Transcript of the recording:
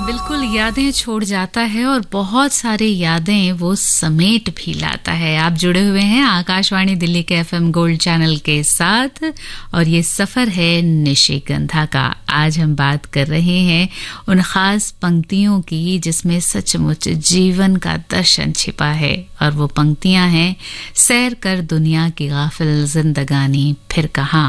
बिल्कुल यादें छोड़ जाता है और बहुत सारी यादें वो समेट भी लाता है। आप जुड़े हुए हैं आकाशवाणी दिल्ली के एफएम गोल्ड चैनल के साथ और ये सफर है निशिगंधा का। आज हम बात कर रहे हैं उन खास पंक्तियों की जिसमें सचमुच जीवन का दर्शन छिपा है और वो पंक्तियां हैं, सैर कर दुनिया की गाफिल जिंदगानी फिर कहाँ।